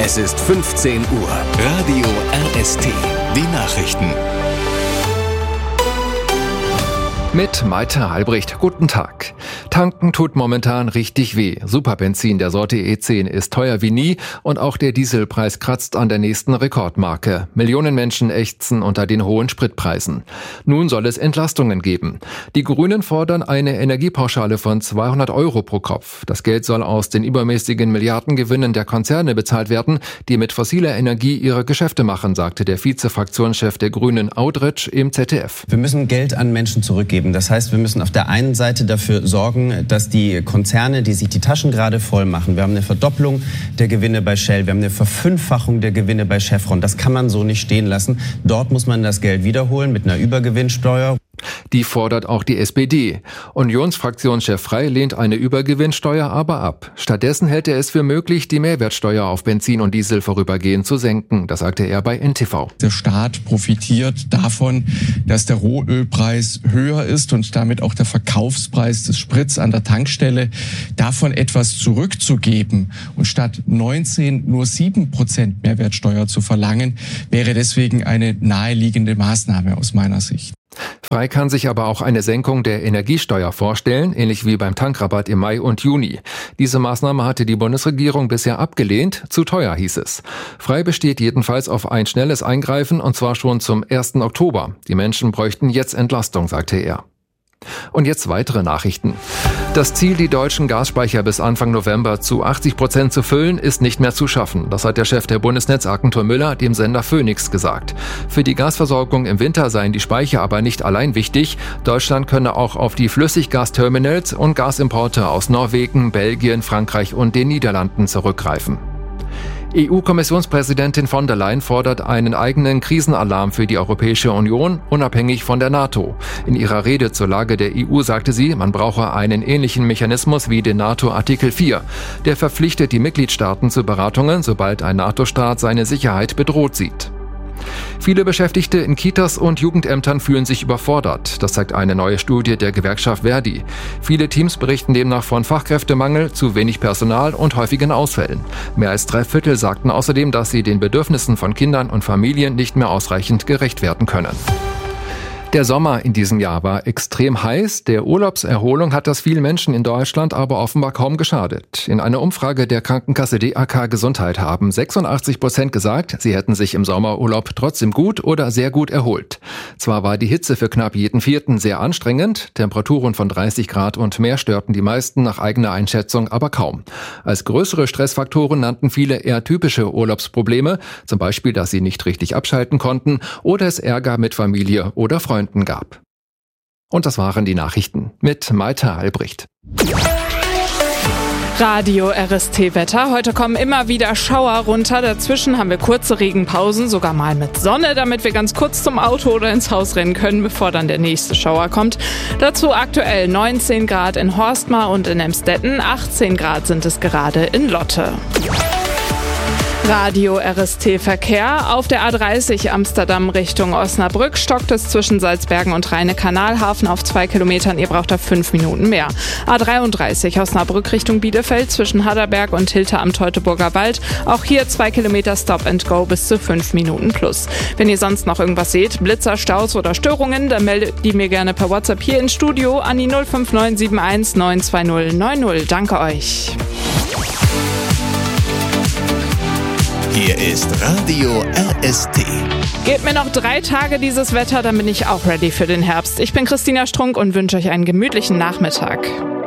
Es ist 15 Uhr. Radio RST. Die Nachrichten. Mit Malte Albrecht. Guten Tag. Tanken tut momentan richtig weh. Superbenzin der Sorte E10 ist teuer wie nie und auch der Dieselpreis kratzt an der nächsten Rekordmarke. Millionen Menschen ächzen unter den hohen Spritpreisen. Nun soll es Entlastungen geben. Die Grünen fordern eine Energiepauschale von 200 € pro Kopf. Das Geld soll aus den übermäßigen Milliardengewinnen der Konzerne bezahlt werden, die mit fossiler Energie ihre Geschäfte machen, sagte der Vize-Fraktionschef der Grünen Audretsch im ZDF. Wir müssen Geld an Menschen zurückgeben. Das heißt, wir müssen auf der einen Seite dafür sorgen, dass die Konzerne, die sich die Taschen gerade voll machen, wir haben eine Verdopplung der Gewinne bei Shell, wir haben eine Verfünffachung der Gewinne bei Chevron. Das kann man so nicht stehen lassen. Dort muss man das Geld wiederholen mit einer Übergewinnsteuer. Die fordert auch die SPD. Unionsfraktionschef Frey lehnt eine Übergewinnsteuer aber ab. Stattdessen hält er es für möglich, die Mehrwertsteuer auf Benzin und Diesel vorübergehend zu senken. Das sagte er bei NTV. Der Staat profitiert davon, dass der Rohölpreis höher ist und damit auch der Verkaufspreis des Sprits an der Tankstelle. Davon etwas zurückzugeben und statt 19 nur 7% Mehrwertsteuer zu verlangen, wäre deswegen eine naheliegende Maßnahme aus meiner Sicht. Frey kann sich aber auch eine Senkung der Energiesteuer vorstellen, ähnlich wie beim Tankrabatt im Mai und Juni. Diese Maßnahme hatte die Bundesregierung bisher abgelehnt, zu teuer hieß es. Frey besteht jedenfalls auf ein schnelles Eingreifen und zwar schon zum 1. Oktober. Die Menschen bräuchten jetzt Entlastung, sagte er. Und jetzt weitere Nachrichten. Das Ziel, die deutschen Gasspeicher bis Anfang November zu 80% zu füllen, ist nicht mehr zu schaffen. Das hat der Chef der Bundesnetzagentur Müller dem Sender Phoenix gesagt. Für die Gasversorgung im Winter seien die Speicher aber nicht allein wichtig. Deutschland könne auch auf die Flüssiggasterminals und Gasimporte aus Norwegen, Belgien, Frankreich und den Niederlanden zurückgreifen. EU-Kommissionspräsidentin von der Leyen fordert einen eigenen Krisenalarm für die Europäische Union, unabhängig von der NATO. In ihrer Rede zur Lage der EU sagte sie, man brauche einen ähnlichen Mechanismus wie den NATO-Artikel 4. Der verpflichtet die Mitgliedstaaten zu Beratungen, sobald ein NATO-Staat seine Sicherheit bedroht sieht. Viele Beschäftigte in Kitas und Jugendämtern fühlen sich überfordert. Das zeigt eine neue Studie der Gewerkschaft Verdi. Viele Teams berichten demnach von Fachkräftemangel, zu wenig Personal und häufigen Ausfällen. Mehr als 3/4 sagten außerdem, dass sie den Bedürfnissen von Kindern und Familien nicht mehr ausreichend gerecht werden können. Der Sommer in diesem Jahr war extrem heiß. Der Urlaubserholung hat das vielen Menschen in Deutschland aber offenbar kaum geschadet. In einer Umfrage der Krankenkasse DAK Gesundheit haben 86% gesagt, sie hätten sich im Sommerurlaub trotzdem gut oder sehr gut erholt. Zwar war die Hitze für knapp jeden Vierten sehr anstrengend, Temperaturen von 30 Grad und mehr störten die meisten nach eigener Einschätzung aber kaum. Als größere Stressfaktoren nannten viele eher typische Urlaubsprobleme, zum Beispiel, dass sie nicht richtig abschalten konnten oder es Ärger mit Familie oder Freunden gab. Und das waren die Nachrichten mit Malte Albrecht. Radio RST Wetter. Heute kommen immer wieder Schauer runter. Dazwischen haben wir kurze Regenpausen, sogar mal mit Sonne, damit wir ganz kurz zum Auto oder ins Haus rennen können, bevor dann der nächste Schauer kommt. Dazu aktuell 19 Grad in Horstmar und in Emstetten, 18 Grad sind es gerade in Lotte. Radio RST Verkehr. Auf der A30 Amsterdam Richtung Osnabrück stockt es zwischen Salzbergen und Rheine-Kanalhafen auf 2 Kilometern. Ihr braucht da 5 Minuten mehr. A33 Osnabrück Richtung Bielefeld zwischen Haderberg und Hilter am Teutoburger Wald. Auch hier 2 Kilometer Stop and Go bis zu 5 Minuten plus. Wenn ihr sonst noch irgendwas seht, Blitzer, Staus oder Störungen, dann meldet die mir gerne per WhatsApp hier ins Studio an die 05971 920 90. Danke euch. Hier ist Radio RST. Gebt mir noch 3 Tage dieses Wetter, dann bin ich auch ready für den Herbst. Ich bin Christina Strunk und wünsche euch einen gemütlichen Nachmittag.